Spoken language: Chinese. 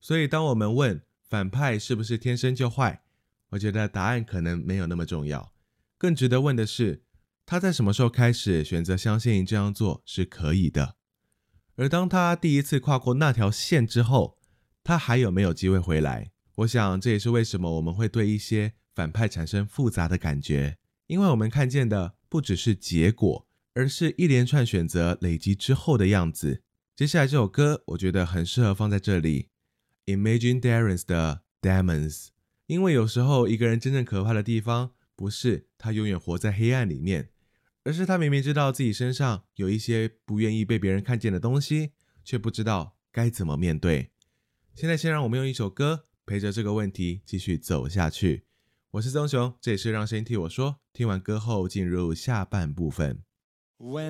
所以当我们问反派是不是天生就坏，我觉得答案可能没有那么重要，更值得问的是他在什么时候开始选择相信这样做是可以的，而当他第一次跨过那条线之后，他还有没有机会回来？我想这也是为什么我们会对一些反派产生复杂的感觉，因为我们看见的不只是结果，而是一连串选择累积之后的样子。接下来这首歌我觉得很适合放在这里， Imagine Dragons 的 Demons， 因为有时候一个人真正可怕的地方不是他永远活在黑暗里面，而是他明明知道自己身上有一些不愿意被别人看见的东西，却不知道该怎么面对。现在先让我们用一首歌陪着这个问题继续走下去。我是棕熊，这也是让声音替我说，听完歌后进入下半部分。